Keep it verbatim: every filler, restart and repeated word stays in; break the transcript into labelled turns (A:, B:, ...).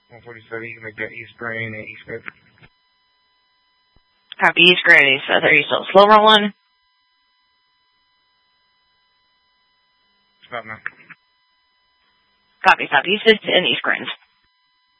A: one forty-seven, you can make that East Grain and East Mid.
B: Copy East Grain, East Mid. Are you still slow rolling?
A: Stop now.
B: Copy, stop East Mid and East Grain.